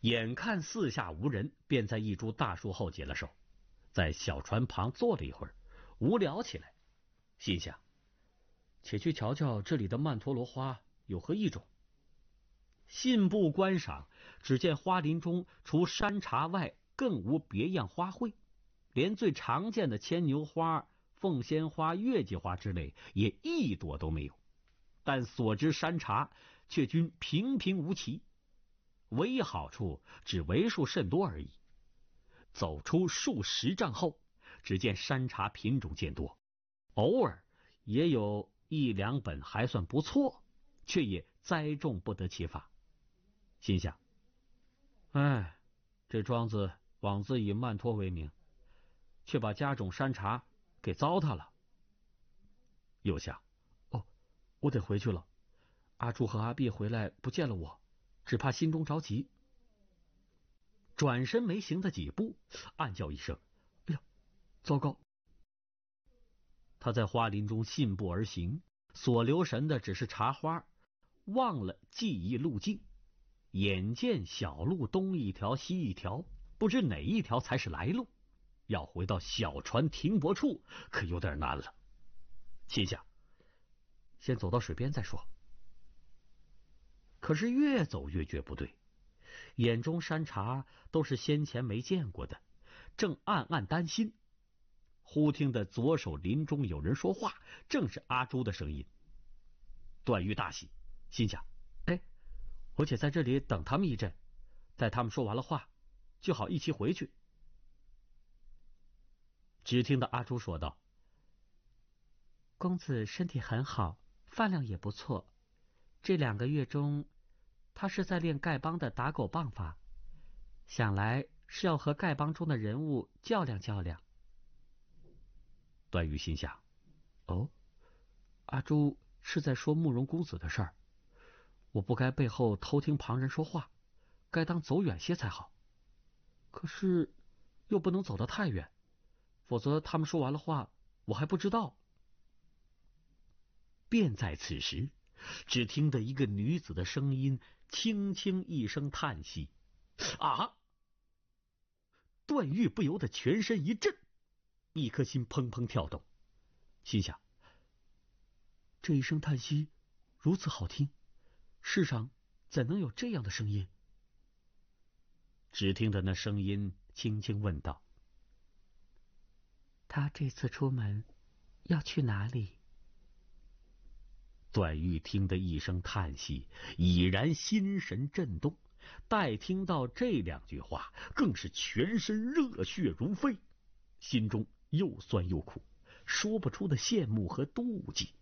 眼看四下无人，便在一株大树后解了手，在小船旁坐了一会儿，无聊起来，心想：且去瞧瞧这里的曼陀罗花有何异种。信步观赏，只见花林中除山茶外，更无别样花卉，连最常见的牵牛花、凤仙花、月季花之类，也一朵都没有。但所知山茶却均平平无奇，唯一好处只为数甚多而已。走出数十丈后，只见山茶品种渐多，偶尔也有一两本还算不错，却也栽种不得其法。心想：哎，这庄子枉自以曼陀为名，却把家种山茶给糟蹋了。又想：哦，我得回去了。阿朱和阿碧回来不见了我，只怕心中着急。转身没行的几步，暗叫一声：哎呀，糟糕！他在花林中信步而行，所留神的只是茶花，忘了记忆路径。眼见小路东一条西一条，不知哪一条才是来路，要回到小船停泊处可有点难了。心想：先走到水边再说。可是越走越觉不对，眼中山茶都是先前没见过的，正暗暗担心，忽听得左手林中有人说话，正是阿朱的声音。段誉大喜，心想：哎，我且在这里等他们一阵，待他们说完了话，就好一起回去。只听得阿朱说道：公子身体很好，饭量也不错，这2个月中他是在练丐帮的打狗棒法，想来是要和丐帮中的人物较量较量。段誉心想：哦，阿朱是在说慕容公子的事儿，我不该背后偷听旁人说话，该当走远些才好。可是又不能走得太远，否则他们说完了话，我还不知道。便在此时，只听得一个女子的声音，轻轻一声叹息。啊！段誉不由得全身一震，一颗心砰砰跳动，心想：这一声叹息如此好听，世上怎能有这样的声音？只听得那声音轻轻问道：他这次出门要去哪里？段誉听得一声叹息，已然心神震动，待听到这2句话，更是全身热血如飞，心中又酸又苦，说不出的羡慕和妒忌。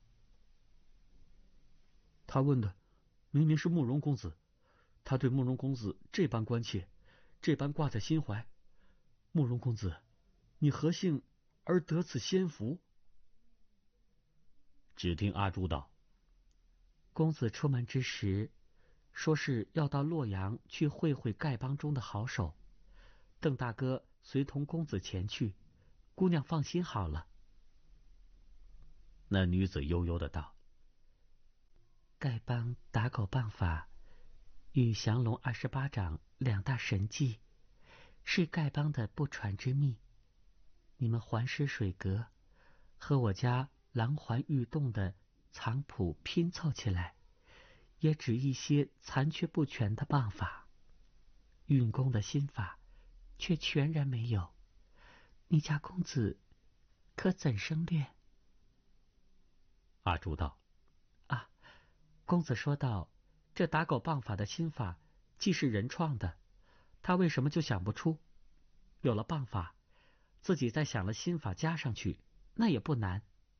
他问的明明是慕容公子，他对慕容公子这般关切，这般挂在心怀，慕容公子，你何幸而得此仙福？只听阿朱道：公子出门之时，说是要到洛阳去会会丐帮中的好手，邓大哥随同公子前去，姑娘放心好了。那女子悠悠的道：丐帮打狗棒法与降龙28掌2大神技，是丐帮的不传之秘，你们环师水阁和我家狼环玉洞的藏谱拼凑起来，也只一些残缺不全的棒法，运功的心法却全然没有，你家公子可怎生练？阿朱道：啊，公子说道，这打狗棒法的心法既是人创的，他为什么就想不出？有了棒法，自己再想了心法加上去，那也不难。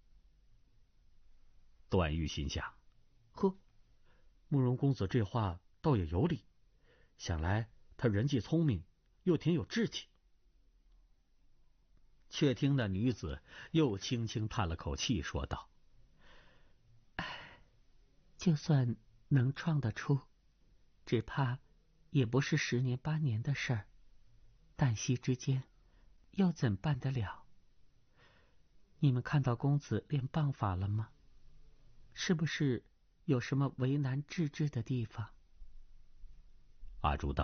段誉心想：呵，慕容公子这话倒也有理，想来他人既聪明，又挺有志气。却听那女子又轻轻叹了口气，说道：唉，就算能创得出，只怕也不是10年8年的事儿，旦夕之间又怎办得了？你们看到公子练棒法了吗？是不是有什么为难治之的地方？阿朱道：